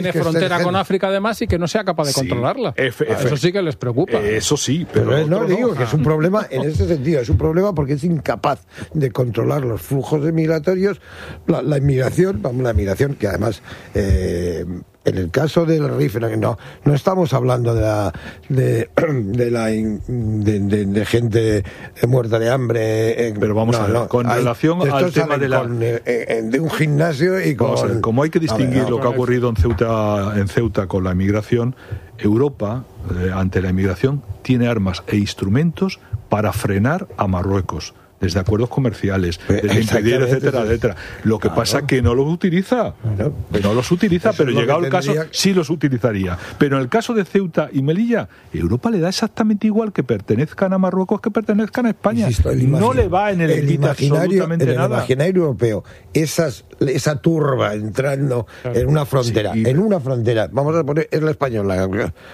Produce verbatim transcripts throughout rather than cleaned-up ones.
tiene frontera con África además y que no sea capaz de sí, controlarla. F, F, eso sí que les preocupa. Eh, eso sí, pero, pero no digo no. que es un problema en ese sentido, es un problema porque es incapaz de controlar los flujos migratorios, la, la inmigración, vamos, la inmigración que además eh, en el caso del R I F no no estamos hablando de la de, de la de, de, de gente muerta de hambre, eh, pero vamos no, a ver, no, con hay, relación al tema de la con, eh, eh, de un gimnasio y con ver, como hay que distinguir ver, lo que ha ocurrido en Ceuta en Ceuta con la inmigración, Europa eh, ante la inmigración tiene armas e instrumentos para frenar a Marruecos, desde acuerdos comerciales, desde impedir, etcétera, etcétera. Lo que claro. pasa es que no los utiliza, claro. no los utiliza, Eso pero llegado el caso, sí los utilizaría. Pero en el caso de Ceuta y Melilla, Europa le da exactamente igual que pertenezcan a Marruecos que pertenezcan a España. Insisto, no le va en el, el imaginario, absolutamente en el nada. imaginario europeo, esas, esa turba entrando claro. en una frontera, sí, y... en una frontera, vamos a poner, es la española,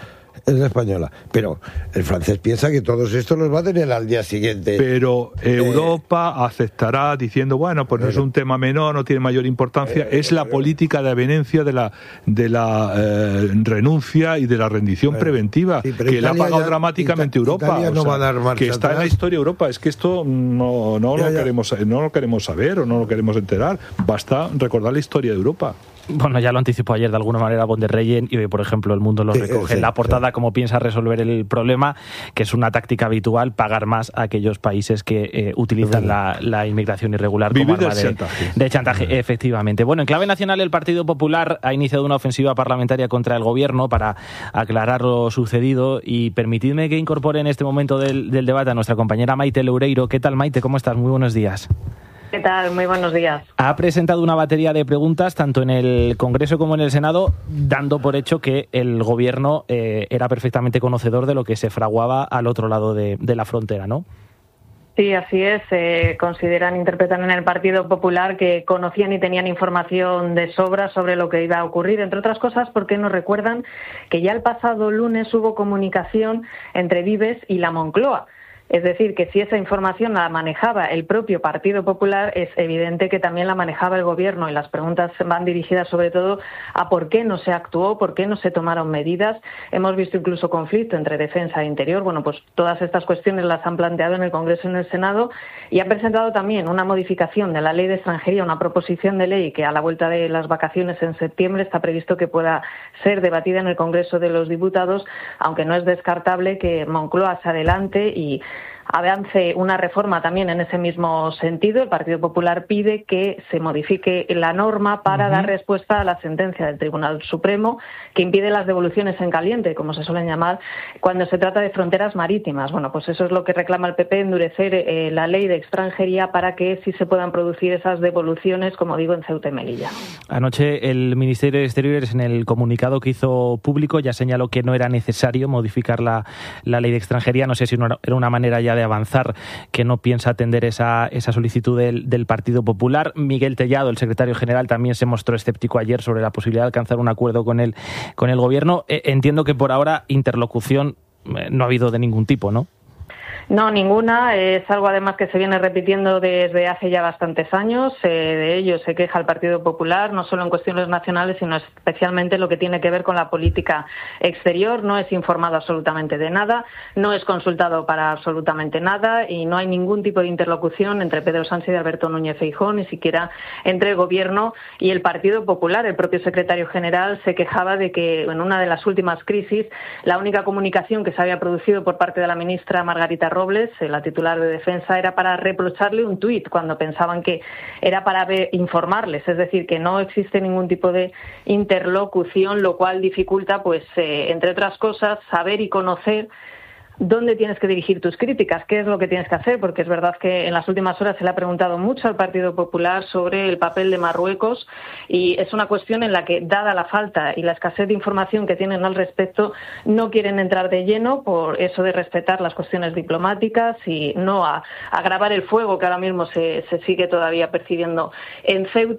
es la española, pero el francés piensa que todos estos los va a tener al día siguiente. Pero Europa eh, aceptará diciendo, bueno, pues no es un tema menor, no tiene mayor importancia, eh, es la eh, política de avenencia de la de la eh, renuncia y de la rendición eh, preventiva, sí, que le ha pagado ya, dramáticamente Ita- Europa. No o sea, va a dar marcha que está atrás. En la historia de Europa. Es que esto no, no, ya, lo ya. Queremos, no lo queremos saber o no lo queremos enterar. Basta recordar la historia de Europa. Bueno, ya lo anticipó ayer de alguna manera von der Leyen y hoy, por ejemplo, El Mundo lo sí, recoge en sí, la portada sí. Como piensa resolver el problema, que es una táctica habitual, pagar más a aquellos países que eh, utilizan sí. la, la inmigración irregular Vivir como arma de chantaje. De chantaje sí. Efectivamente. Bueno, en clave nacional, el Partido Popular ha iniciado una ofensiva parlamentaria contra el Gobierno para aclarar lo sucedido y permitidme que incorpore en este momento del, del debate a nuestra compañera Maite Loureiro. ¿Qué tal, Maite? ¿Cómo estás? Muy buenos días. ¿Qué tal? Muy buenos días. Ha presentado una batería de preguntas tanto en el Congreso como en el Senado, dando por hecho que el Gobierno eh, era perfectamente conocedor de lo que se fraguaba al otro lado de, de la frontera, ¿no? Sí, así es. Eh, consideran, interpretan en el Partido Popular que conocían y tenían información de sobra sobre lo que iba a ocurrir, entre otras cosas porque nos recuerdan que ya el pasado lunes hubo comunicación entre Vives y la Moncloa. Es decir, que si esa información la manejaba el propio Partido Popular, es evidente que también la manejaba el Gobierno, y las preguntas van dirigidas sobre todo a por qué no se actuó, por qué no se tomaron medidas. Hemos visto incluso conflicto entre defensa e interior. Bueno, pues todas estas cuestiones las han planteado en el Congreso y en el Senado, y han presentado también una modificación de la Ley de Extranjería, una proposición de ley que a la vuelta de las vacaciones en septiembre está previsto que pueda ser debatida en el Congreso de los Diputados, aunque no es descartable que Moncloa se adelante y avance una reforma también en ese mismo sentido. El Partido Popular pide que se modifique la norma para uh-huh. dar respuesta a la sentencia del Tribunal Supremo que impide las devoluciones en caliente, como se suelen llamar, cuando se trata de fronteras marítimas. Bueno, pues eso es lo que reclama el P P, endurecer eh, la ley de extranjería para que sí se puedan producir esas devoluciones, como digo, en Ceuta y Melilla. Anoche el Ministerio de Exteriores, en el comunicado que hizo público, ya señaló que no era necesario modificar la, la ley de extranjería. No sé si no era una manera ya de avanzar, que no piensa atender esa, esa solicitud del, del Partido Popular. Miguel Tellado, el secretario general, también se mostró escéptico ayer sobre la posibilidad de alcanzar un acuerdo con el, con el Gobierno. Eh, entiendo que por ahora interlocución eh, no ha habido de ningún tipo, ¿no? No, ninguna. Es algo además que se viene repitiendo desde hace ya bastantes años. Eh, de ello se queja el Partido Popular, no solo en cuestiones nacionales, sino especialmente lo que tiene que ver con la política exterior. No es informado absolutamente de nada, no es consultado para absolutamente nada y no hay ningún tipo de interlocución entre Pedro Sánchez y Alberto Núñez Feijóo, ni siquiera entre el Gobierno y el Partido Popular. El propio secretario general se quejaba de que en una de las últimas crisis la única comunicación que se había producido por parte de la ministra Margarita Robles, la titular de Defensa, era para reprocharle un tuit cuando pensaban que era para ver, informarles, es decir, que no existe ningún tipo de interlocución, lo cual dificulta, pues, eh, entre otras cosas, saber y conocer dónde tienes que dirigir tus críticas, qué es lo que tienes que hacer, porque es verdad que en las últimas horas se le ha preguntado mucho al Partido Popular sobre el papel de Marruecos y es una cuestión en la que, dada la falta y la escasez de información que tienen al respecto, no quieren entrar de lleno por eso de respetar las cuestiones diplomáticas y no a agravar el fuego que ahora mismo se, se sigue todavía percibiendo en Ceuta.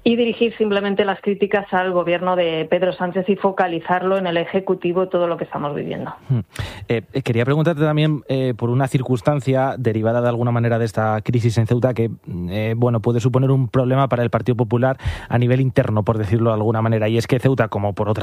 y dirigir simplemente las críticas al gobierno de Pedro Sánchez y focalizarlo en el Ejecutivo todo lo que estamos viviendo. Eh, quería preguntarte también eh, por una circunstancia derivada de alguna manera de esta crisis en Ceuta que eh, bueno, puede suponer un problema para el Partido Popular a nivel interno, por decirlo de alguna manera, y es que Ceuta, como por otra